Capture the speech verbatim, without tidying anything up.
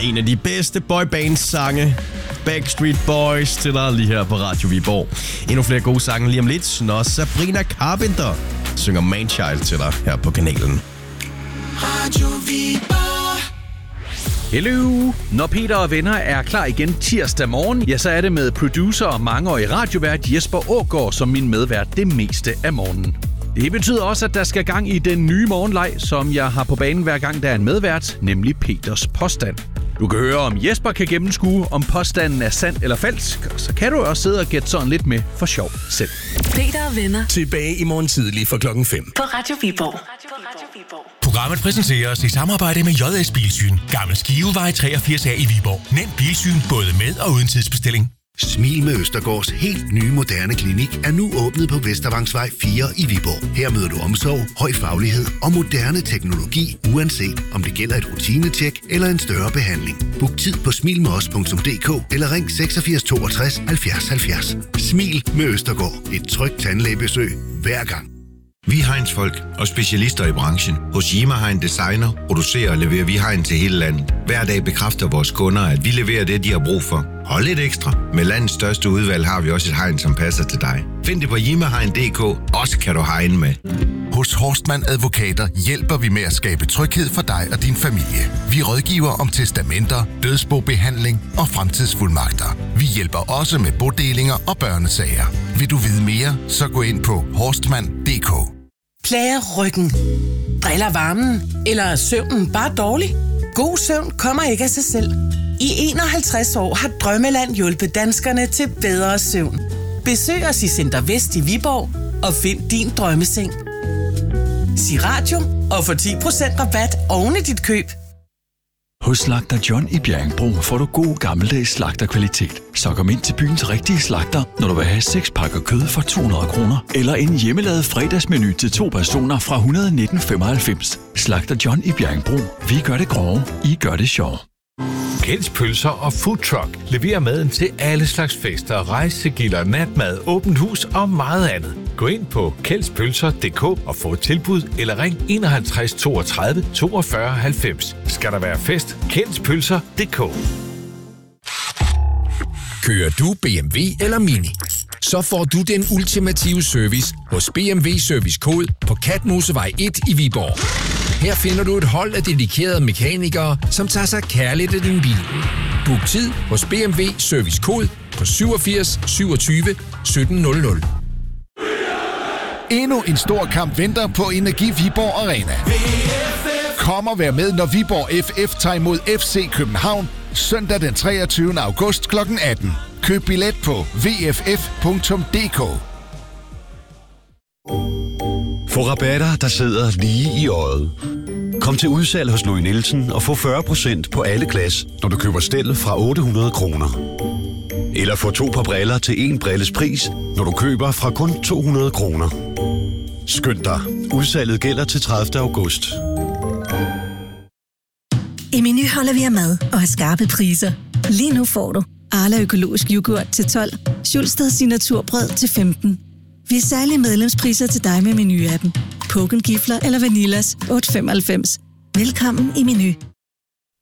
En af de bedste boybands-sange, Backstreet Boys, til dig lige her på Radio Viborg. Endnu flere gode sange lige om lidt, når Sabrina Carpenter synger Manchild til dig her på kanalen. Radio Viborg. Hello! Når Peter og venner er klar igen tirsdag morgen, ja, så er det med producer og mangeårig radiovært Jesper Aagaard som min medvært det meste af morgenen. Det betyder også, at der skal gang i den nye morgenleg, som jeg har på banen hver gang, der er en medvært, nemlig Peters påstand. Du kan høre, om Jesper kan gennemskue, om påstanden er sand eller falsk, og så kan du også sidde og gætte sådan lidt med for sjov selv. Peter og venner. Tilbage i morgen tidlig fra klokken fem. På Radio Viborg. Programmet præsenteres i samarbejde med J S Bilsyn. Gammel Skivevej treogfirs A i Viborg. Nem bilsyn både med og uden tidsbestilling. Smil med Østergaards helt nye moderne klinik er nu åbnet på Vestervangsvej fire i Viborg. Her møder du omsorg, høj faglighed og moderne teknologi, uanset om det gælder et rutinetjek eller en større behandling. Book tid på smil med os punktum d k eller ring seksogfirs toogtres halvfjerds halvfjerds. Smil med Østergaard. Et trygt tandlægebesøg hver gang. Vi er Heinz-folk og specialister i branchen. Hos Yima Hein Designer producerer og leverer vi hegn til hele landet. Hver dag bekræfter vores kunder, at vi leverer det, de har brug for. Hold lidt ekstra. Med landets største udvalg har vi også et hegn, som passer til dig. Find det på yima hein punktum d k. Også kan du hegne med. Hos Horstmann Advokater hjælper vi med at skabe tryghed for dig og din familie. Vi rådgiver om testamenter, dødsbobehandling og fremtidsfuldmagter. Vi hjælper også med bodelinger og børnesager. Vil du vide mere, så gå ind på horstmann punktum d k. Plager ryggen? Driller varmen? Eller er søvnen bare dårlig? God søvn kommer ikke af sig selv. I enoghalvtreds år har Drømmeland hjulpet danskerne til bedre søvn. Besøg os i Center Vest i Viborg og find din drømmeseng. Sig radio og få ti procent rabat oven i dit køb. Hos Slagter John i Bjerringbro får du god gammeldags slagterkvalitet. Så kom ind til byens rigtige slagter, når du vil have seks pakker kød for to hundrede kroner. Eller en hjemmelavet fredagsmenu til to personer fra et hundrede nitten femoghalvfems. Slagter John i Bjerringbro. Vi gør det grove, I gør det sjov. Kjelds Pølser og Food Truck leverer maden til alle slags fester, rejsegilder, natmad, åbent hus og meget andet. Gå ind på kjelds pølser punktum d k og få et tilbud, eller ring enoghalvtreds toogtredive toogfyrre halvfems. Skal der være fest? Kjelds Pølser punktum d k. Kører du B M W eller Mini? Så får du den ultimative service hos B M W Service Kod på Katmosevej et i Viborg. Her finder du et hold af dedikerede mekanikere, som tager sig kærligt af din bil. Book tid hos B M W Service Kod på syvogfirs syvogtyve sytten nul nul. Endnu en stor kamp venter på Energi Viborg Arena. Kom og vær med, når Viborg F F tager imod F C København søndag den treogtyvende august klokken atten. Køb billet på v f f punktum d k. Få rabatter, der sidder lige i øjet. Kom til udsalg hos Louis Nielsen og få fyrre procent på alle glas, når du køber stel fra otte hundrede kroner. Eller få to par briller til en brilles pris, når du køber fra kun to hundrede kroner. Skynd dig. Udsalget gælder til tredivte august. I Meny holder vi af mad og har skarpe priser. Lige nu får du Arla økologisk yoghurt til tolv, Schulstad signaturbrød til femten. Vi har særlige medlemspriser til dig med Meny-appen. Pågen gifler eller Vanillas otte femoghalvfems. Velkommen i Meny.